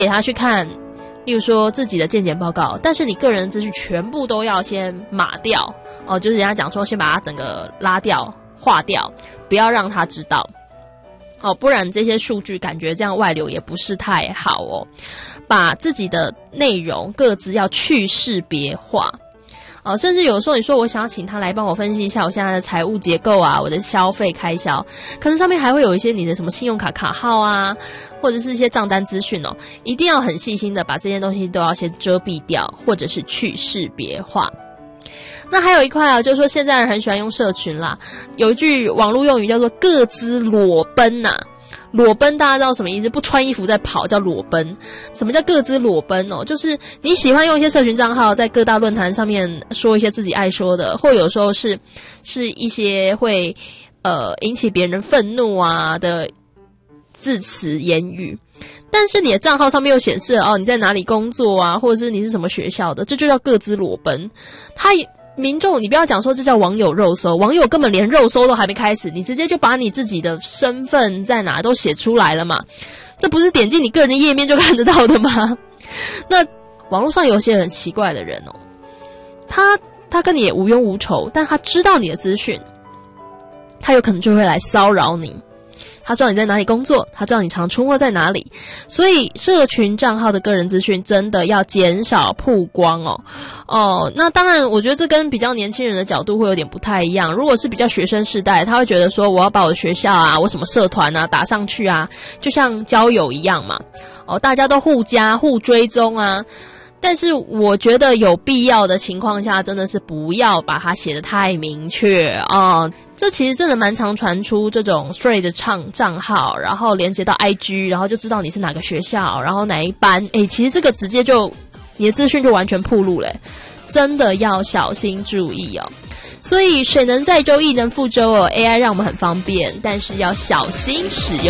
给他去看，例如说自己的健检报告，但是你个人资讯全部都要先码掉哦，就是人家讲说先把它整个拉掉、划掉，不要让他知道。哦，不然这些数据感觉这样外流也不是太好哦。把自己的内容各自要去识别化。甚至有时候你说我想要请他来帮我分析一下我现在的财务结构啊，我的消费开销，可能上面还会有一些你的什么信用卡卡号啊，或者是一些账单资讯哦，一定要很细心的把这些东西都要先遮蔽掉，或者是去识别化。那还有一块啊，就是说现在人很喜欢用社群啦，有一句网络用语叫做各自裸奔啊。裸奔大家知道什么意思？不穿衣服在跑叫裸奔。什么叫各自裸奔哦？就是你喜欢用一些社群账号在各大论坛上面说一些自己爱说的，或有时候是一些会引起别人愤怒啊的字词言语，但是你的账号上面又显示你在哪里工作啊，或者是你是什么学校的，这就叫各自裸奔。民众，你不要讲说这叫网友肉搜，网友根本连肉搜都还没开始，你直接就把你自己的身份在哪都写出来了嘛，这不是点进你个人的页面就看得到的吗？那网络上有些很奇怪的人哦，他跟你也无冤无仇，但他知道你的资讯，他有可能就会来骚扰你。他知道你在哪里工作，他知道你常出没在哪里，所以社群账号的个人资讯真的要减少曝光哦。那当然我觉得这跟比较年轻人的角度会有点不太一样，如果是比较学生世代，他会觉得说我要把我的学校啊，我什么社团啊打上去啊，就像交友一样嘛，大家都互加互追踪啊。但是我觉得有必要的情况下，真的是不要把它写得太明确这其实真的蛮常传出这种 stray 的账号，然后连接到 IG， 然后就知道你是哪个学校，然后哪一班。其实这个直接就你的资讯就完全暴露了，真的要小心注意哦。所以水能载舟，亦能覆舟哦。AI 让我们很方便，但是要小心使用。